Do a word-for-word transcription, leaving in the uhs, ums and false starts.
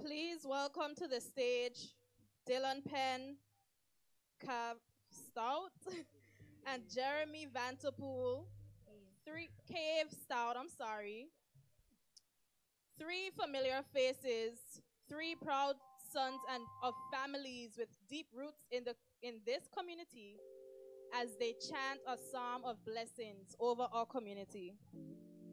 Please welcome to the stage Dylan Penn, Cav Stout, and Jeremy Vanterpool. Three Cave Stout, I'm sorry. Three familiar faces, three proud sons and of families with deep roots in the in this community as they chant a psalm of blessings over our community.